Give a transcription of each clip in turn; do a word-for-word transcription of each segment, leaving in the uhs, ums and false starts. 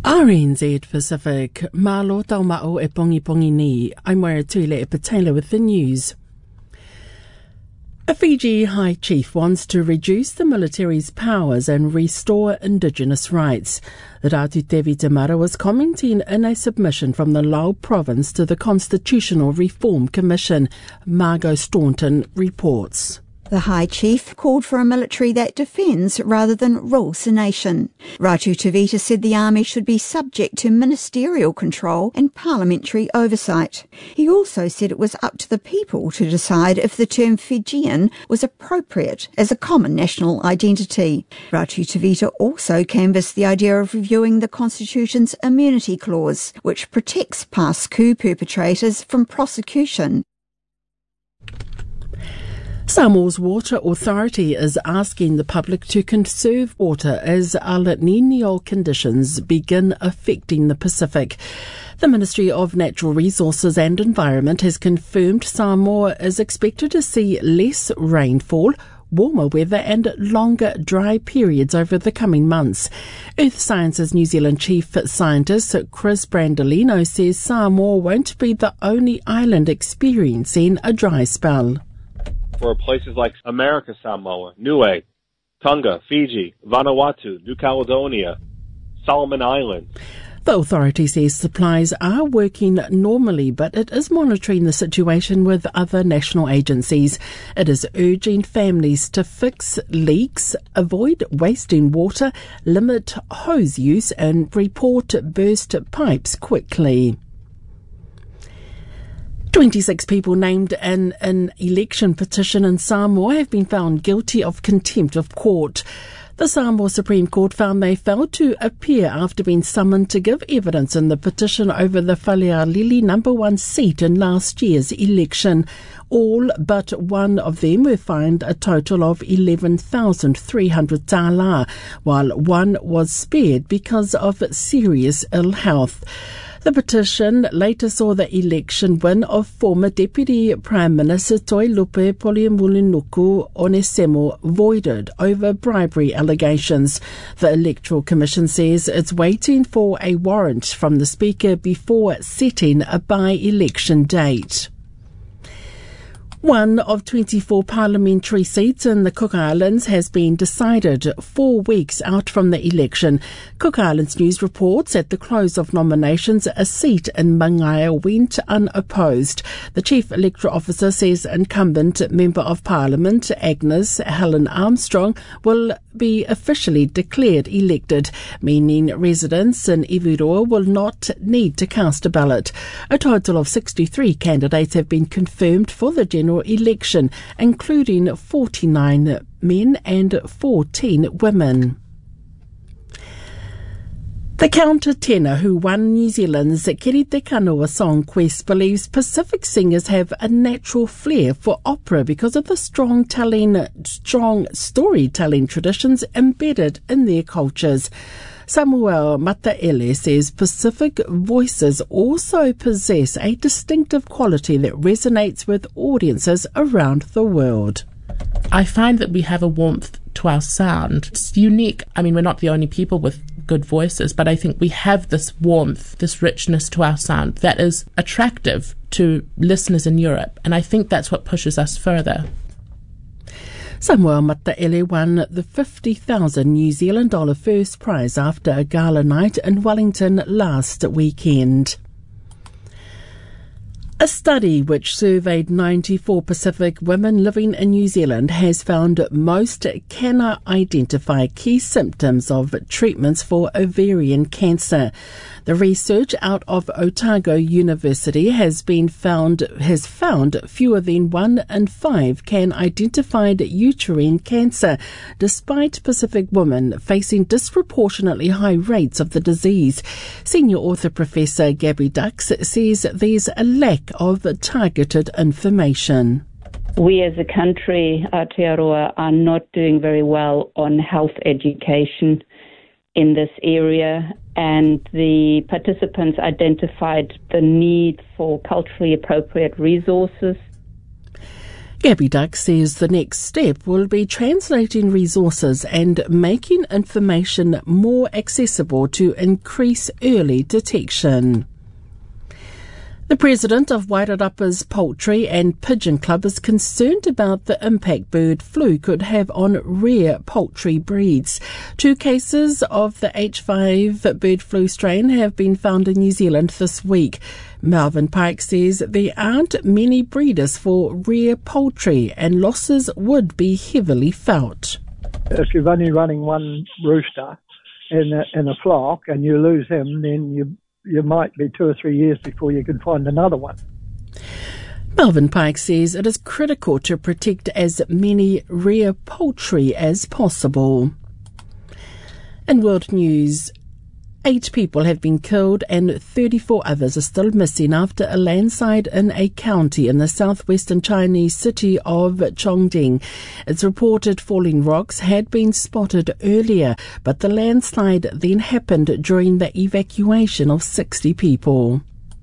R N Z Pacific, Malo Taumao e Pongi Pongi ni, I'm Moira Tule e Patela with the news. A Fiji High Chief wants to reduce the military's powers and restore indigenous rights. Ratu Tevi Tamara was commenting in a submission from the Lau province to the Constitutional Reform Commission. Margot Staunton reports. The High Chief called for a military that defends rather than rules the nation. Ratu Tavita said the army should be subject to ministerial control and parliamentary oversight. He also said it was up to the people to decide if the term Fijian was appropriate as a common national identity. Ratu Tavita also canvassed the idea of reviewing the Constitution's immunity clause, which protects past coup perpetrators from prosecution. Samoa's Water Authority is asking the public to conserve water as El Niño conditions begin affecting the Pacific. The Ministry of Natural Resources and Environment has confirmed Samoa is expected to see less rainfall, warmer weather and longer dry periods over the coming months. Earth Sciences New Zealand Chief Scientist Chris Brandolino says Samoa won't be the only island experiencing a dry spell. For places like America Samoa, Niue, Tonga, Fiji, Vanuatu, New Caledonia, Solomon Islands. The authority says supplies are working normally, but it is monitoring the situation with other national agencies. It is urging families to fix leaks, avoid wasting water, limit hose use and report burst pipes quickly. twenty-six people named in an election petition in Samoa have been found guilty of contempt of court. The Samoa Supreme Court found they failed to appear after being summoned to give evidence in the petition over the Falealili number one seat in last year's election. All but one of them were fined a total of eleven thousand three hundred tala, while one was spared because of serious ill health. The petition later saw the election win of former Deputy Prime Minister Toilupe Poliumulinuku Onesemo voided over bribery allegations. The Electoral Commission says it's waiting for a warrant from the Speaker before setting a by-election date. One of twenty-four parliamentary seats in the Cook Islands has been decided four weeks out from the election. Cook Islands News reports at the close of nominations, a seat in Mangaia went unopposed. The Chief Electoral Officer says incumbent Member of Parliament Agnes Helen Armstrong will be officially declared elected, meaning residents in Iviroa will not need to cast a ballot. A total of sixty-three candidates have been confirmed for the general election, including forty-nine men and fourteen women. The countertenor who won New Zealand's Kirite Kanoa Song Quest believes Pacific singers have a natural flair for opera because of the strong telling, strong storytelling traditions embedded in their cultures. Samuel Mataele says Pacific voices also possess a distinctive quality that resonates with audiences around the world. I find that we have a warmth to our sound. It's unique. I mean, we're not the only people with good voices, but I think we have this warmth, this richness to our sound that is attractive to listeners in Europe, and I think that's what pushes us further. Samuel Mataele won the fifty thousand New Zealand dollar first prize after a gala night in Wellington last weekend. A study which surveyed ninety-four Pacific women living in New Zealand has found most cannot identify key symptoms of treatments for ovarian cancer. The research out of Otago University has been found has found fewer than one in five can identify uterine cancer, despite Pacific women facing disproportionately high rates of the disease. Senior author Professor Gabby Dux says there's a lack of targeted information. We as a country, Aotearoa, are not doing very well on health education in this area, and the participants identified the need for culturally appropriate resources. Gabby Duck says the next step will be translating resources and making information more accessible to increase early detection. The president of Wairarapa's Poultry and Pigeon Club is concerned about the impact bird flu could have on rare poultry breeds. Two cases of the H five bird flu strain have been found in New Zealand this week. Melvin Pike says there aren't many breeders for rare poultry and losses would be heavily felt. If you're only running one rooster in a, in a flock and you lose him, then you you might be two or three years before you can find another one. Melvin Pike says it is critical to protect as many rare poultry as possible. In world news, eight people have been killed and thirty-four others are still missing after a landslide in a county in the southwestern Chinese city of Chongqing. It's reported falling rocks had been spotted earlier, but the landslide then happened during the evacuation of sixty people.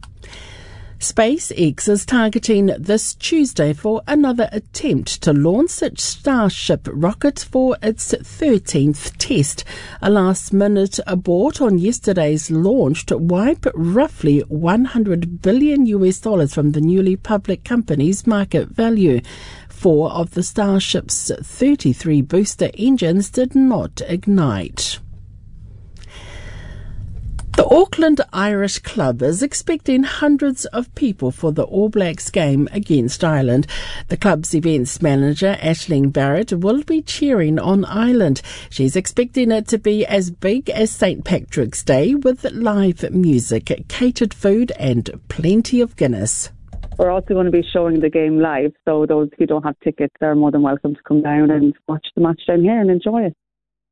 SpaceX is targeting this Tuesday for another attempt to launch its Starship rocket for its thirteenth test. A last-minute abort on yesterday's launch to wipe roughly one hundred billion U S dollars from the newly public company's market value. Four of the Starship's thirty-three booster engines did not ignite. The Auckland Irish Club is expecting hundreds of people for the All Blacks game against Ireland. The club's events manager, Aisling Barrett, will be cheering on Ireland. She's expecting it to be as big as Saint Patrick's Day with live music, catered food and plenty of Guinness. We're also going to be showing the game live, so those who don't have tickets are more than welcome to come down and watch the match down here and enjoy it.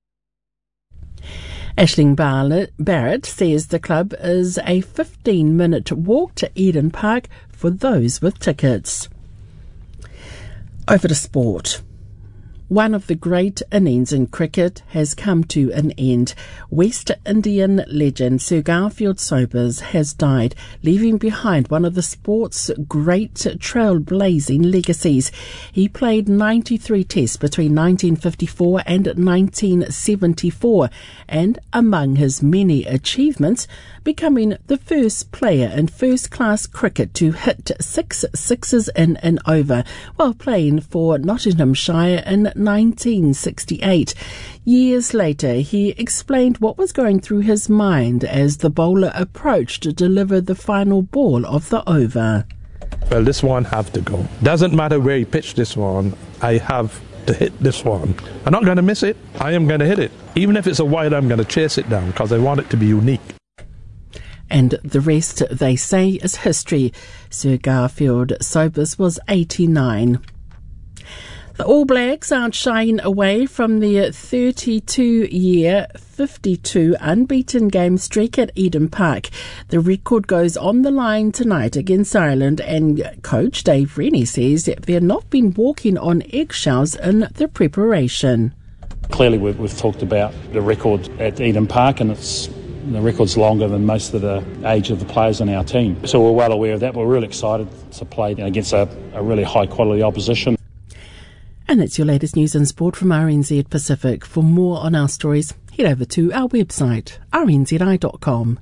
Aisling Barrett says the club is a fifteen-minute walk to Eden Park for those with tickets. Over to sport. One of the great innings in cricket has come to an end. West Indian legend Sir Garfield Sobers has died, leaving behind one of the sport's great trailblazing legacies. He played ninety-three tests between nineteen fifty-four and nineteen seventy-four, and among his many achievements, becoming the first player in first-class cricket to hit six sixes in an over while playing for Nottinghamshire in nineteen sixty-eight. Years later, he explained what was going through his mind as the bowler approached to deliver the final ball of the over. Well, this one have to go. Doesn't matter where he pitched this one, I have to hit this one. I'm not going to miss it. I am going to hit it. Even if it's a wide, I'm going to chase it down because I want it to be unique. And the rest, they say, is history. Sir Garfield Sobers was eighty-nine. The All Blacks aren't shying away from their thirty-two-year, fifty-two unbeaten game streak at Eden Park. The record goes on the line tonight against Ireland, and coach Dave Rennie says that they've not been walking on eggshells in the preparation. Clearly we've, we've talked about the record at Eden Park, and it's the record's longer than most of the age of the players on our team. So we're well aware of that. We're really excited to play against a, a really high-quality opposition. And that's your latest news and sport from R N Z Pacific. For more on our stories, head over to our website, r n z i dot com.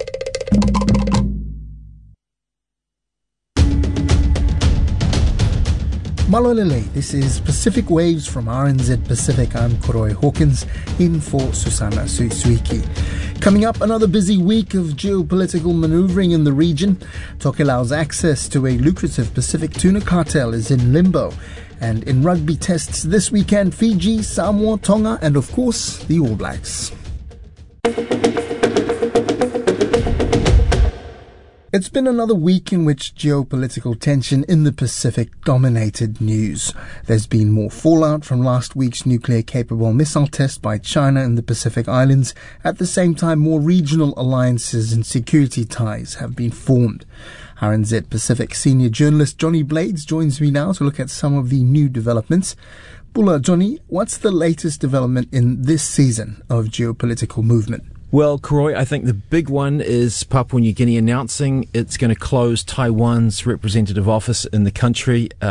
Malolele, this is Pacific Waves from R N Z Pacific. I'm Koroi Hawkins, in for Susana Suisuiki. Coming up, another busy week of geopolitical maneuvering in the region. Tokelau's access to a lucrative Pacific tuna cartel is in limbo. And in rugby tests this weekend, Fiji, Samoa, Tonga, and of course, the All Blacks. It's been another week in which geopolitical tension in the Pacific dominated news. There's been more fallout from last week's nuclear-capable missile test by China in the Pacific Islands. At the same time, more regional alliances and security ties have been formed. R N Z Pacific senior journalist Johnny Blades joins me now to look at some of the new developments. Bula, Johnny, what's the latest development in this season of geopolitical movement? Well, Koroi, I think the big one is Papua New Guinea announcing it's going to close Taiwan's representative office in the country. Uh,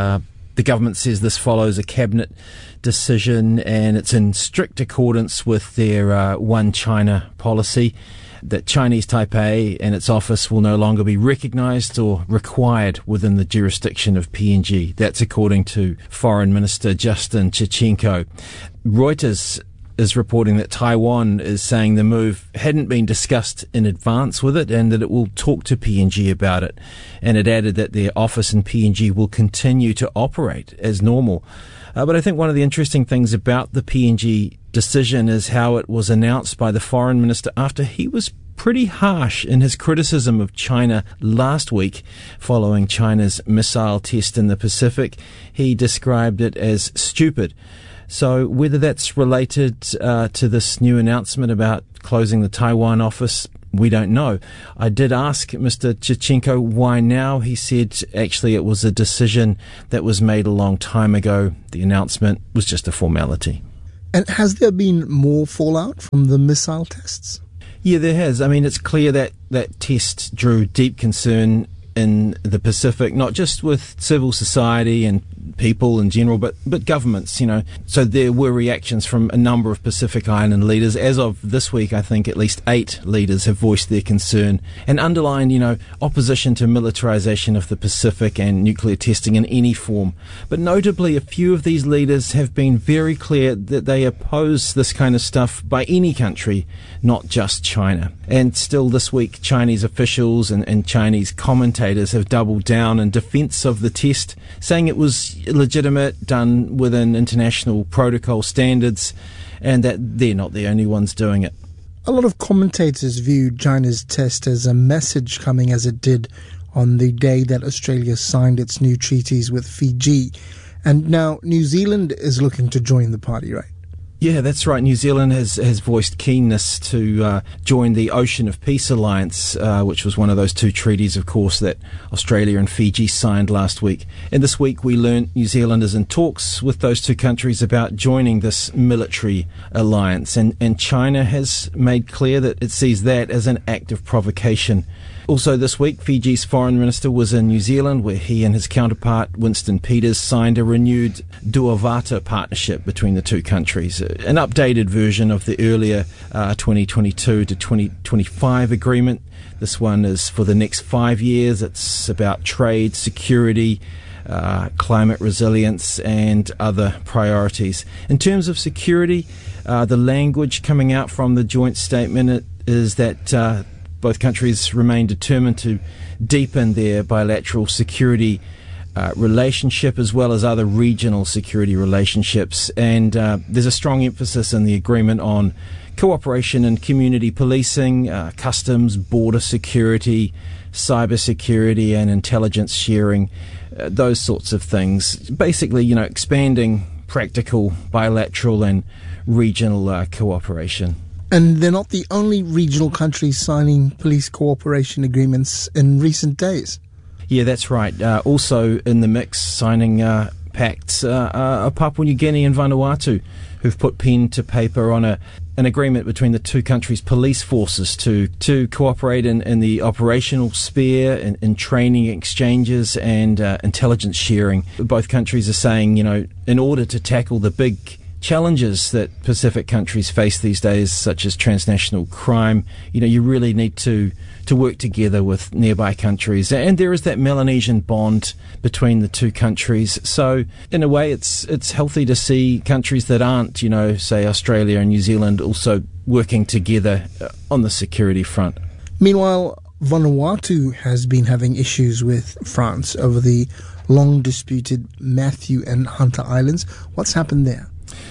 The government says this follows a cabinet decision and it's in strict accordance with their uh, One China policy, that Chinese Taipei and its office will no longer be recognised or required within the jurisdiction of P N G. That's according to Foreign Minister Justin Chichenko. Reuters is reporting that Taiwan is saying the move hadn't been discussed in advance with it and that it will talk to P N G about it. And it added that their office in P N G will continue to operate as normal. Uh, but I think one of the interesting things about the P N G decision is how it was announced by the foreign minister after he was pretty harsh in his criticism of China last week following China's missile test in the Pacific. He described it as stupid. So whether that's related uh, to this new announcement about closing the Taiwan office, we don't know. I did ask Mister Chichenko why now. He said actually it was a decision that was made a long time ago. The announcement was just a formality. And has there been more fallout from the missile tests? Yeah, there has. I mean, it's clear that that test drew deep concern in the Pacific, not just with civil society and people in general, but, but governments, you know. So there were reactions from a number of Pacific Island leaders. As of this week, I think at least eight leaders have voiced their concern and underlined, you know, opposition to militarization of the Pacific and nuclear testing in any form. But notably, a few of these leaders have been very clear that they oppose this kind of stuff by any country, not just China. And still this week, Chinese officials and, and Chinese commentators have doubled down in defense of the test, saying it was legitimate, done within international protocol standards, and that they're not the only ones doing it. A lot of commentators viewed China's test as a message coming as it did on the day that Australia signed its new treaties with Fiji. And now New Zealand is looking to join the party, right? Yeah, that's right. New Zealand has, has voiced keenness to uh, join the Ocean of Peace Alliance, uh, which was one of those two treaties, of course, that Australia and Fiji signed last week. And this week we learnt New Zealand is in talks with those two countries about joining this military alliance. And, and China has made clear that it sees that as an act of provocation. Also this week, Fiji's foreign minister was in New Zealand, where he and his counterpart, Winston Peters, signed a renewed Duavata partnership between the two countries, an updated version of the earlier uh, twenty twenty-two to twenty twenty-five agreement. This one is for the next five years. It's about trade, security, uh, climate resilience, and other priorities. In terms of security, uh, the language coming out from the joint statement is that uh, both countries remain determined to deepen their bilateral security uh, relationship as well as other regional security relationships. And uh, there's a strong emphasis in the agreement on cooperation in community policing, uh, customs, border security, cyber security, and intelligence sharing, uh, those sorts of things. Basically, you know, expanding practical bilateral and regional uh, cooperation. And they're not the only regional countries signing police cooperation agreements in recent days. Yeah, that's right. Uh, also in the mix, signing uh, pacts uh, are Papua New Guinea and Vanuatu, who've put pen to paper on a an agreement between the two countries' police forces to to cooperate in, in the operational sphere, in, in training exchanges and uh, intelligence sharing. Both countries are saying, you know, in order to tackle the big challenges that Pacific countries face these days, such as transnational crime, you know, you really need to to work together with nearby countries. And there is that Melanesian bond between the two countries. So in a way, it's it's healthy to see countries that aren't, you know, say Australia and New Zealand also working together on the security front. Meanwhile, Vanuatu has been having issues with France over the long disputed Matthew and Hunter Islands. What's happened there?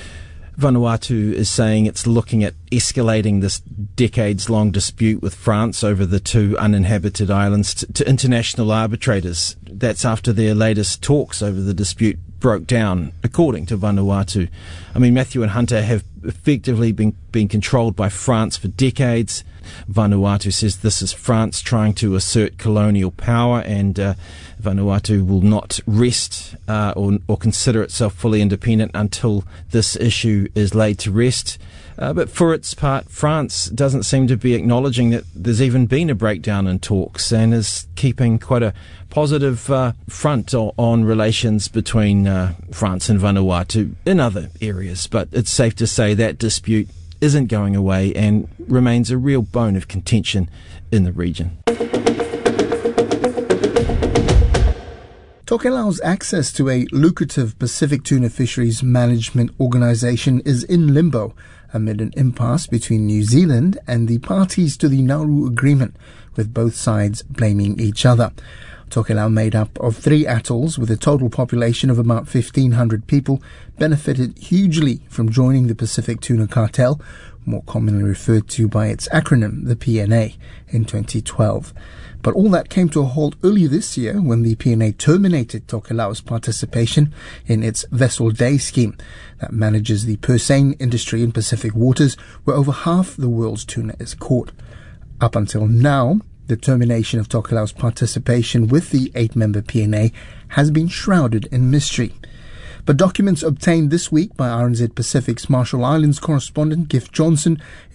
Vanuatu is saying it's looking at escalating this decades-long dispute with France over the two uninhabited islands to, to international arbitrators. That's after their latest talks over the dispute broke down, according to Vanuatu. I mean, Matthew and Hunter have effectively been, been controlled by France for decades. Vanuatu says this is France trying to assert colonial power, and uh, Vanuatu will not rest uh, or, or consider itself fully independent until this issue is laid to rest. Uh, but for its part, France doesn't seem to be acknowledging that there's even been a breakdown in talks and is keeping quite a positive uh, front o- on relations between uh, France and Vanuatu in other areas. But it's safe to say that dispute isn't going away and remains a real bone of contention in the region. Tokelau's access to a lucrative Pacific tuna fisheries management organisation is in limbo amid an impasse between New Zealand and the parties to the Nauru Agreement, with both sides blaming each other. Tokelau, made up of three atolls with a total population of about fifteen hundred people, benefited hugely from joining the Pacific Tuna Cartel, more commonly referred to by its acronym, the P N A, in twenty twelve. But all that came to a halt earlier this year when the P N A terminated Tokelau's participation in its Vessel Day scheme that manages the purse seine industry in Pacific waters, where over half the world's tuna is caught. Up until now, the termination of Tokelau's participation with the eight-member P N A has been shrouded in mystery. But documents obtained this week by R N Z Pacific's Marshall Islands correspondent Giff Johnson